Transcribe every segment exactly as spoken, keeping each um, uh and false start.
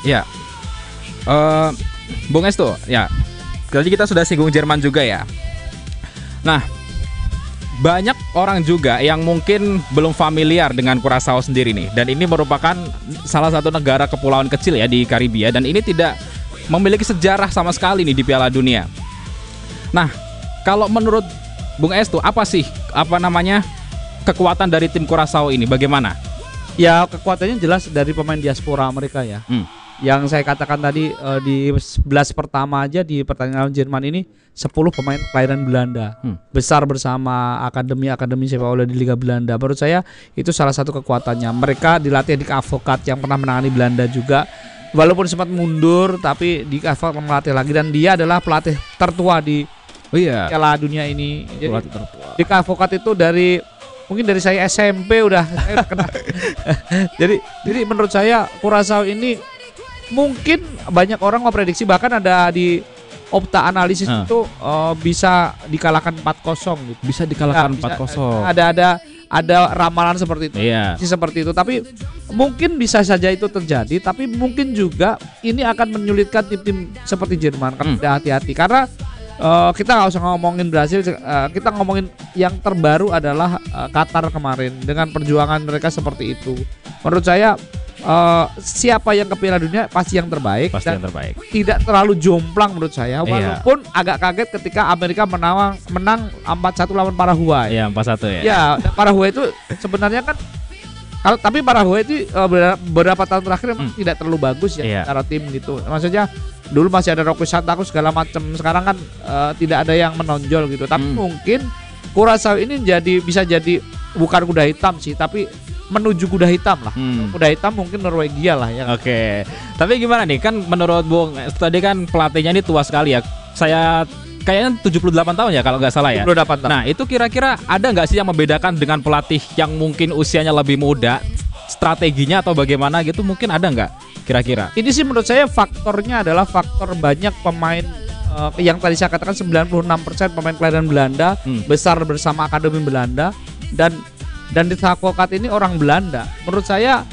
Ya, uh, Bung Estu, ya. Tadi kita sudah singgung Jerman juga ya. Nah, banyak orang juga yang mungkin belum familiar dengan Curaçao sendiri nih. Dan ini merupakan salah satu negara kepulauan kecil ya di Karibia. Dan ini tidak memiliki sejarah sama sekali nih di Piala Dunia. Nah, kalau menurut Bung Estu, apa sih apa namanya kekuatan dari tim Curaçao ini? Bagaimana? Ya, kekuatannya jelas dari pemain diaspora mereka ya. Hmm. Yang saya katakan tadi uh, di sebelas pertama aja di pertandingan Jerman ini sepuluh pemain kelahiran Belanda. Hmm. Besar bersama akademi-akademi sepak bola di Liga Belanda. Menurut saya itu salah satu kekuatannya. Mereka dilatih di Advocaat yang pernah menangani Belanda juga. Walaupun sempat mundur tapi di Advocaat melatih lagi, dan dia adalah pelatih tertua di oh iya. Piala Dunia ini. Jadi, di Advocaat itu dari mungkin dari saya S M P udah saya udah kenal. jadi jadi menurut saya Curaçao ini mungkin banyak orang memprediksi, bahkan ada di Opta analisis uh. itu uh, bisa dikalahkan empat kosong gitu. Bisa dikalahkan empat kosong. Ada ada ada ramalan seperti itu. Iya. Seperti itu, tapi mungkin bisa saja itu terjadi, tapi mungkin juga ini akan menyulitkan tim-tim seperti Jerman. Kan hmm. hati-hati karena uh, kita nggak usah ngomongin Brasil, uh, kita ngomongin yang terbaru adalah uh, Qatar kemarin dengan perjuangan mereka seperti itu. Menurut saya Uh, siapa yang ke Piala Dunia pasti yang terbaik, pasti dan yang terbaik. Tidak terlalu jomplang menurut saya. Walaupun iya. agak kaget ketika Amerika menang menang empat satu lawan Paraguay. Iya, empat satu ya. Ya, Paraguay itu sebenarnya kan kalau tapi Paraguay itu uh, beberapa tahun terakhir memang hmm. tidak terlalu bagus ya iya. secara tim gitu. Maksudnya dulu masih ada Roque Santaku segala macam. Sekarang kan uh, tidak ada yang menonjol gitu. Tapi hmm. mungkin Curaçao ini jadi bisa jadi bukan kuda hitam sih, tapi menuju kuda hitam lah. Hmm. Kuda hitam mungkin Norwegia lah ya. Oke. Okay. Tapi gimana nih? Kan menurut Bung tadi kan pelatihnya ini tua sekali ya. Saya kayaknya tujuh puluh delapan tahun ya kalau nggak salah ya. tujuh puluh delapan tahun. Nah, itu kira-kira ada nggak sih yang membedakan dengan pelatih yang mungkin usianya lebih muda? Strateginya atau bagaimana gitu mungkin ada nggak kira-kira? Ini sih menurut saya faktornya adalah faktor banyak pemain uh, yang tadi saya katakan sembilan puluh enam persen pemain kelahiran Belanda, hmm. besar bersama akademi Belanda, dan dan di Advocaat ini orang Belanda. Menurut saya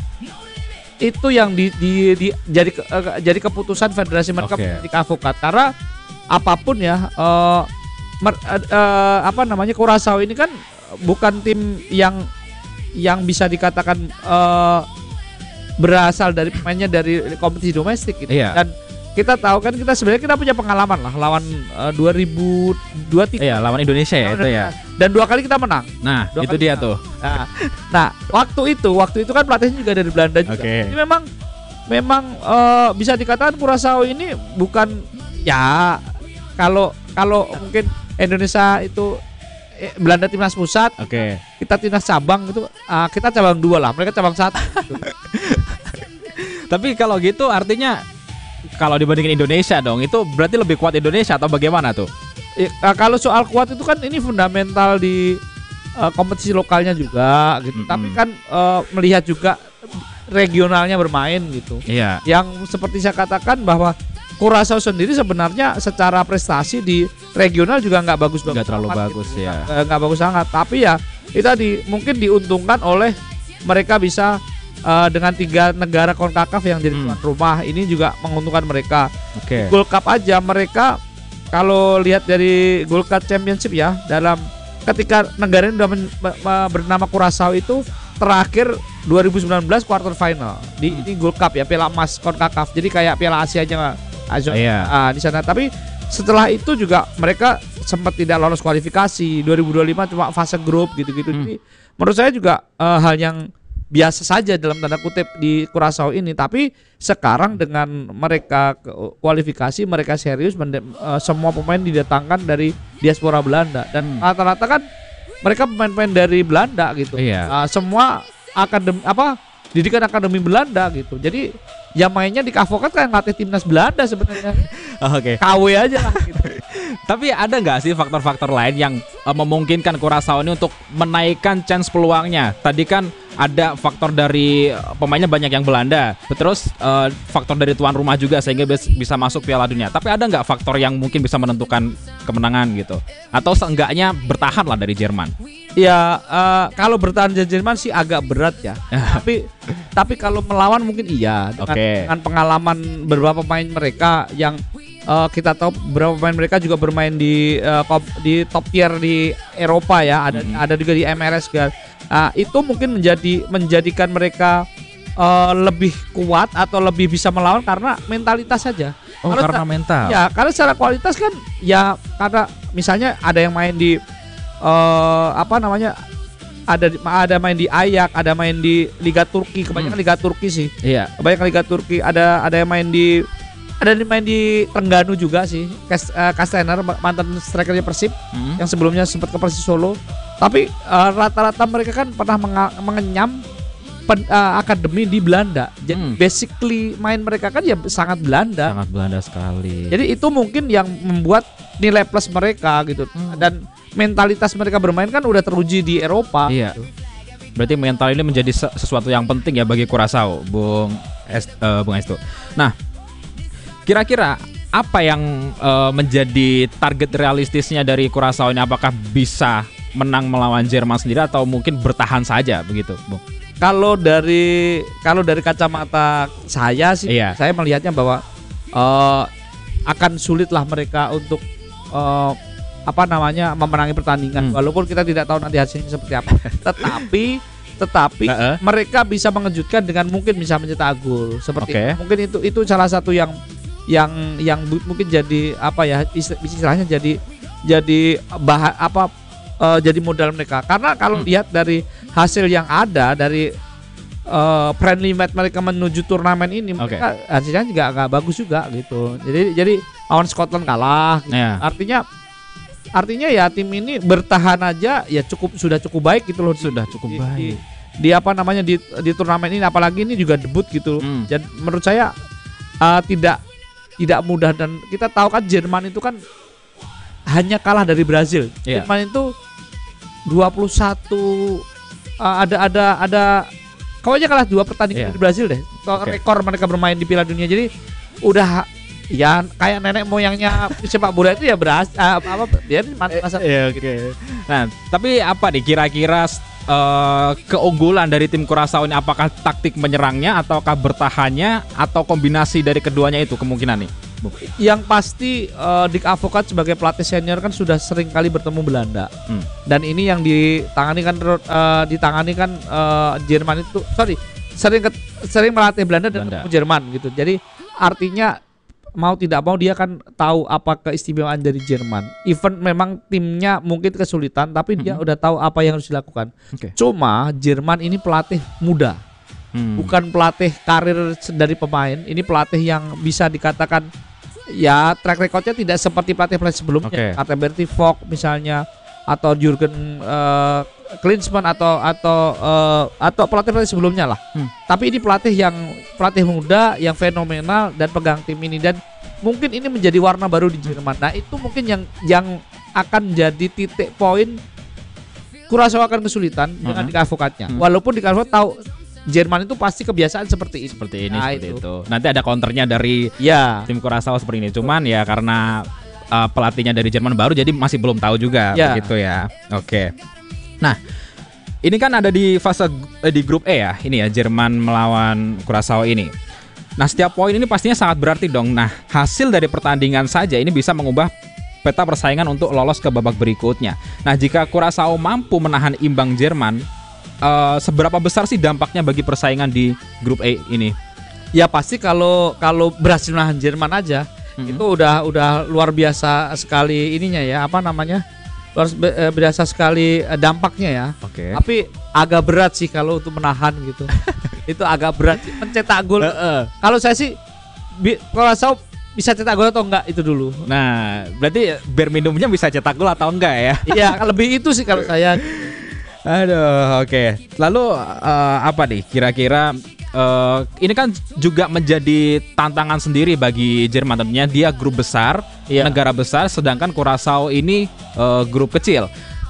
itu yang di, di, di jadi uh, jadi keputusan federasi mereka okay. di Advocaat, karena apapun ya uh, mer, uh, uh, apa namanya Curaçao ini kan bukan tim yang yang bisa dikatakan uh, berasal dari pemainnya dari kompetisi domestik gitu. Iya. Dan kita tahu kan kita sebenarnya kita punya pengalaman lah lawan uh, dua ribu dua puluh tiga. Iya, lawan Indonesia ya itu ya. Dan dua kali kita menang. Nah, dua itu dia menang. Tuh. Nah, nah, waktu itu, waktu itu kan pelatihnya juga dari Belanda juga. Okay. Jadi memang memang uh, bisa dikatakan Curaçao ini bukan ya kalau kalau mungkin Indonesia itu eh, Belanda timnas pusat. Oke. Okay. Kita timnas cabang itu uh, kita cabang dua lah, mereka cabang satu. Gitu. Tapi kalau gitu artinya kalau dibandingin Indonesia dong, itu berarti lebih kuat Indonesia atau bagaimana tuh? Ya, kalau soal kuat itu kan ini fundamental di uh, kompetisi lokalnya juga gitu. Mm-hmm. Tapi kan uh, melihat juga regionalnya bermain gitu. Iya. Yang seperti saya katakan bahwa Curaçao sendiri sebenarnya secara prestasi di regional juga nggak bagus-bagus. Nggak terlalu amat, bagus gitu. ya. Nggak bagus sangat. Tapi ya itu tadi mungkin diuntungkan oleh mereka bisa Uh, dengan tiga negara CONCACAF yang jadi tuan hmm. rumah, ini juga menguntungkan mereka. Oke. Okay. Gold Cup aja mereka kalau lihat dari Gold Cup Championship ya, dalam ketika negara ini sudah men, me, bernama Curaçao itu terakhir dua ribu sembilan belas quarter final di hmm. ini Gold Cup ya, Piala Emas CONCACAF. Jadi kayak Piala Asia aja Asia, yeah. uh, di sana. Tapi setelah itu juga mereka sempat tidak lolos kualifikasi. dua ribu dua puluh lima cuma fase grup gitu-gitu. Hmm. Jadi menurut saya juga uh, hal yang biasa saja dalam tanda kutip di Curaçao ini, tapi sekarang dengan mereka kualifikasi, mereka serius, mende- uh, semua pemain didatangkan dari diaspora Belanda dan rata-rata kan mereka pemain-pemain dari Belanda gitu. Iya. Uh, semua akademi apa didikan akademi Belanda gitu. Jadi yang mainnya di Advocaat kan ngelatih timnas Belanda sebenarnya. Oh, oke. Okay. K W aja lah gitu. Tapi ada nggak sih faktor-faktor lain yang uh, memungkinkan Curaçao ini untuk menaikkan chance peluangnya? Tadi kan ada faktor dari uh, pemainnya banyak yang Belanda, terus uh, faktor dari tuan rumah juga sehingga bis, bisa masuk Piala Dunia. Tapi ada nggak faktor yang mungkin bisa menentukan kemenangan gitu? Atau seenggaknya bertahan lah dari Jerman? Ya uh, kalau bertahan dari Jerman sih agak berat ya. tapi tapi kalau melawan mungkin iya dengan, okay. dengan pengalaman beberapa pemain mereka yang uh, kita tahu beberapa pemain mereka juga bermain di uh, di top tier di Eropa ya, ada mm-hmm. ada juga di M R S kan. Nah, itu mungkin menjadi menjadikan mereka uh, lebih kuat atau lebih bisa melawan karena mentalitas saja. Oh, kalau karena ta- mental. Ya, karena secara kualitas kan ya karena misalnya ada yang main di uh, apa namanya? Ada ada main di Ajax, ada main di Liga Turki, kebanyakan hmm. Liga Turki sih. Iya. Kebanyakan Liga Turki, ada ada yang main di ada yang main di Terengganu juga sih. Kas, uh, Kastener mantan strikernya Persib hmm. yang sebelumnya sempat ke Persis Solo. Tapi uh, rata-rata mereka kan pernah menga- mengenyam pen, uh, akademi di Belanda. Jadi hmm. basically main mereka kan ya sangat Belanda. Sangat Belanda sekali. Jadi itu mungkin yang membuat nilai plus mereka gitu. Hmm. Dan mentalitas mereka bermain kan udah teruji di Eropa. Iya. Gitu. Berarti mental ini menjadi sesuatu yang penting ya bagi Curaçao, Bung Est, uh, Bung Estu. Nah, kira-kira apa yang uh, menjadi target realistisnya dari Curaçao ini? Apakah bisa menang melawan Jerman sendiri atau mungkin bertahan saja begitu, Bung? Kalau dari kalau dari kacamata saya sih, iya. saya melihatnya bahwa uh, akan sulitlah mereka untuk uh, apa namanya memenangi pertandingan, hmm. walaupun kita tidak tahu nanti hasilnya seperti apa. tetapi tetapi uh-uh. mereka bisa mengejutkan dengan mungkin bisa mencetak gol seperti okay. mungkin itu itu salah satu yang yang yang mungkin jadi apa ya istilahnya jadi jadi bah apa uh, jadi modal mereka, karena kalau hmm. lihat dari hasil yang ada dari uh, friendly match mereka menuju turnamen ini, okay. mereka hasilnya juga agak bagus juga gitu. Jadi jadi lawan Scotland kalah gitu. Yeah. artinya artinya ya tim ini bertahan aja ya cukup sudah cukup baik gitu loh, sudah cukup di, baik di, di apa namanya di di turnamen ini, apalagi ini juga debut gitu. hmm. Dan menurut saya uh, tidak tidak mudah, dan kita tahu kan Jerman itu kan hanya kalah dari Brazil. Yeah. Jerman itu dua puluh satu uh, ada ada ada kayaknya kalah dua pertandingan yeah. dari Brazil deh. Okay. Rekor mereka bermain di Piala Dunia. Jadi udah ya kayak nenek moyangnya sepak bola itu ya beras uh, apa dia masa yeah, oke. Okay. Nah, tapi apa nih kira-kira uh, keunggulan dari tim Curaçao ini? Apakah taktik menyerangnya ataukah bertahannya atau kombinasi dari keduanya itu kemungkinan nih? Yang pasti uh, Dick Advocaat sebagai pelatih senior kan sudah sering kali bertemu Belanda. Hmm. Dan ini yang ditangani kan uh, ditangani kan uh, Jerman itu sorry sering ke, sering melatih Belanda dan ketemu Jerman gitu. Jadi artinya mau tidak mau dia kan tahu apa keistimewaan dari Jerman. Even memang timnya mungkin kesulitan, tapi hmm. dia udah tahu apa yang harus dilakukan. Okay. Cuma Jerman ini pelatih muda. Hmm. Bukan pelatih karir dari pemain. Ini pelatih yang bisa dikatakan ya track recordnya tidak seperti pelatih-pelatih sebelumnya. Okay. Kata Bertie Vogts misalnya, atau Jurgen uh, Klinsmann atau atau uh, atau pelatih-pelatih sebelumnya lah. Hmm. Tapi ini pelatih yang pelatih muda yang fenomenal dan pegang tim ini, dan mungkin ini menjadi warna baru di Jerman. Nah, itu mungkin yang yang akan jadi titik poin Curaçao akan kesulitan uh-huh. dengan Dick Advocaatnya. Hmm. Walaupun Dick Advocaat tahu Jerman itu pasti kebiasaan seperti ini. Seperti ini, nah, seperti itu. itu. Nanti ada counternya dari ya. tim Curaçao seperti ini. Cuman ya karena uh, pelatihnya dari Jerman baru, jadi masih belum tahu juga ya. begitu ya. Oke. Nah, ini kan ada di fase eh, di grup E ya. Ini ya Jerman melawan Curaçao ini. Nah, setiap poin ini pastinya sangat berarti dong. Nah, hasil dari pertandingan saja ini bisa mengubah peta persaingan untuk lolos ke babak berikutnya. Nah, jika Curaçao mampu menahan imbang Jerman, uh, seberapa besar sih dampaknya bagi persaingan di grup E ini? Ya pasti kalau kalau berhasil menahan Jerman aja, mm-hmm. itu udah udah luar biasa sekali ininya ya, apa namanya? Luar biasa sekali dampaknya ya. Oke. Okay. Tapi agak berat sih kalau untuk menahan gitu. Itu agak berat sih. Mencetak gol. Uh-uh. Kalau saya sih bi- Curaçao bisa cetak gol atau enggak itu dulu. Nah, berarti Birmingham-nya bisa cetak gol atau enggak ya? Iya, lebih itu sih kalau saya. Aduh, oke. Okay. Lalu uh, apa nih kira-kira uh, ini kan juga menjadi tantangan sendiri bagi Jerman, tentunya dia grup besar, iya. negara besar, sedangkan Curaçao ini uh, grup kecil.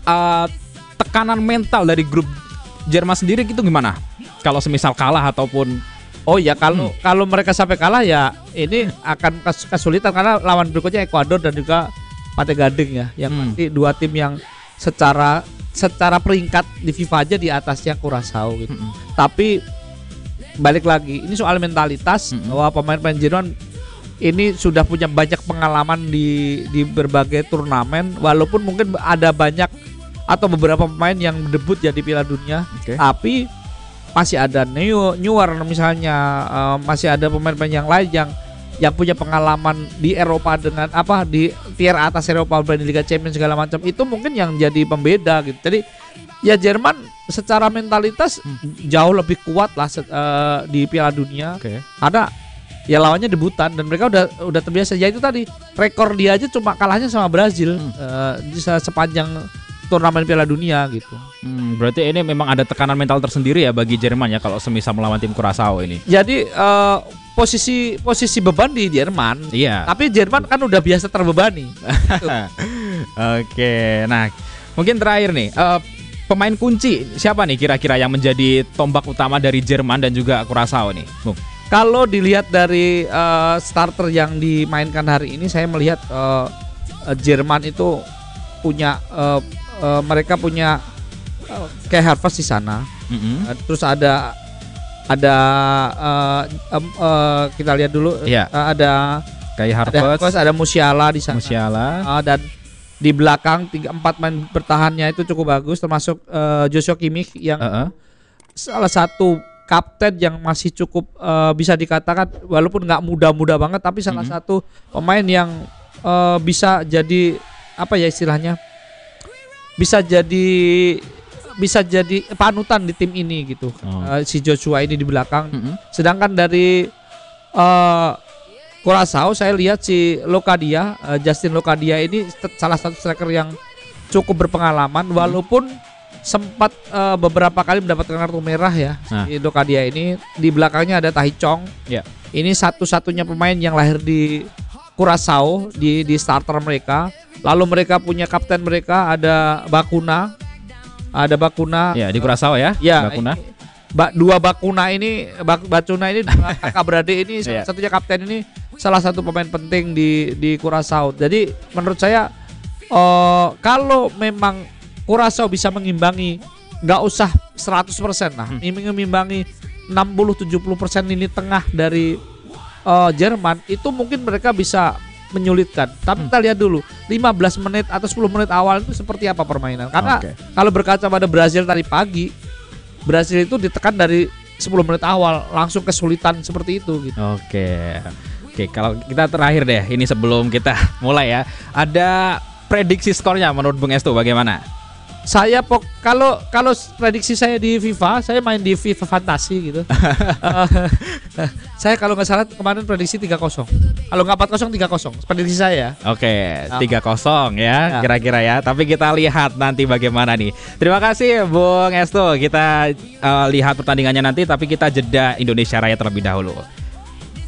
uh, tekanan mental dari grup Jerman sendiri gitu gimana? Kalau semisal kalah ataupun Oh ya, kalau Hmm. kalau mereka sampai kalah ya ini akan kes- kesulitan karena lawan berikutnya Ekuador dan juga Pantai Gading ya, yang Hmm. nanti dua tim yang secara secara peringkat di FIFA aja di atasnya Curaçao gitu. Mm-mm. Tapi balik lagi, ini soal mentalitas Mm-mm. bahwa pemain-pemain Jerman ini sudah punya banyak pengalaman di di berbagai turnamen, walaupun mungkin ada banyak atau beberapa pemain yang debut jadi Piala Dunia, Oke. tapi masih ada New Newer misalnya, eh, masih ada pemain-pemain yang lain yang yang punya pengalaman di Eropa dengan apa di tier atas Eropa, di Liga Champions segala macam, itu mungkin yang jadi pembeda gitu. Jadi ya Jerman secara mentalitas jauh lebih kuat lah se- eh, di Piala Dunia Oke. karena ya lawannya debutan dan mereka udah udah terbiasa. Ya itu tadi rekor dia aja cuma kalahnya sama Brazil Hmm. eh, di se- sepanjang turnamen Piala Dunia gitu. Hmm, berarti ini memang ada tekanan mental tersendiri ya bagi Jerman ya kalau semisal melawan tim Curaçao ini. Jadi eh, posisi posisi beban di Jerman. Iya. Tapi Jerman kan udah biasa terbebani. Gitu. Oke, nah mungkin terakhir nih, eh, pemain kunci siapa nih kira-kira yang menjadi tombak utama dari Jerman dan juga Curaçao nih, Bung? Kalau dilihat dari eh, starter yang dimainkan hari ini, saya melihat eh, eh, Jerman itu punya eh, eh, mereka punya eh, kayak Harvard di sana. Mm-mm. Eh, terus ada ada eh, em, eh, kita lihat dulu Iya. eh, ada Kayak ada Harvard, Harvard, ada Musiala di sana. Musiala. Eh, dan di belakang tiga empat main bertahannya itu cukup bagus, termasuk eh, Joshua Kimmich yang Heeh. salah satu kapten yang masih cukup eh, bisa dikatakan walaupun nggak muda-muda banget, tapi salah Mhm. satu pemain yang eh, bisa jadi apa ya istilahnya, bisa jadi bisa jadi panutan di tim ini gitu. Oh. Eh, si Joshua ini di belakang. Mm-mm. Sedangkan dari eh Curaçao saya lihat si Locadia, eh, Justin Locadia ini st- salah satu striker yang cukup berpengalaman, walaupun sempat eh, beberapa kali mendapatkan kartu merah ya. Nah. Si Locadia ini di belakangnya ada Tahi Chong. Ya. Ini satu-satunya pemain yang lahir di Curaçao di di starter mereka. Lalu mereka punya kapten mereka ada Bakuna. Ada Bakuna. Ya, di Curaçao ya. Ya, Bakuna. ini- Ba, dua Bakuna ini, Bak, Bacuna ini dua kakak beradik ini, salah Iya. satunya kapten ini salah satu pemain penting di di Curaçao. Jadi menurut saya eh, kalau memang Curaçao bisa mengimbangi, nggak usah seratus persen lah, Hmm. mengimbangi enam puluh tujuh puluh persen lini tengah dari eh, Jerman, itu mungkin mereka bisa menyulitkan. Tapi Hmm. kita lihat dulu lima belas menit atau sepuluh menit awal itu seperti apa permainan. Karena Oke. kalau berkaca pada Brazil tadi pagi, Brazil itu ditekan dari sepuluh menit awal langsung kesulitan seperti itu gitu. Oke. Oke, kalau kita terakhir deh ini sebelum kita mulai ya. Ada prediksi skornya menurut Bung Estu bagaimana? Saya pok kalau kalau prediksi saya di FIFA, saya main di FIFA Fantasi gitu. Eh, saya kalau nggak salah kemarin prediksi tiga kosong. Kalau nggak empat kosong tiga kosong. Prediksi saya. Oke, Oh. tiga kosong ya, Ya. kira-kira ya. Tapi kita lihat nanti bagaimana nih. Terima kasih Bung Estu. Kita eh, lihat pertandingannya nanti, tapi kita jeda Indonesia Raya terlebih dahulu.